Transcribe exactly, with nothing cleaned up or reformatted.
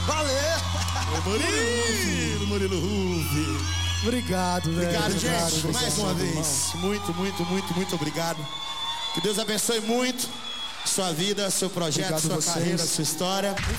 Valeu! Murilo, Murilo Ruff. Obrigado, velho. Obrigado, gente. Obrigado, Mais uma irmão. vez. Muito, muito, muito, muito obrigado. Que Deus abençoe muito sua vida, seu projeto, Obrigado sua vocês. carreira, sua história.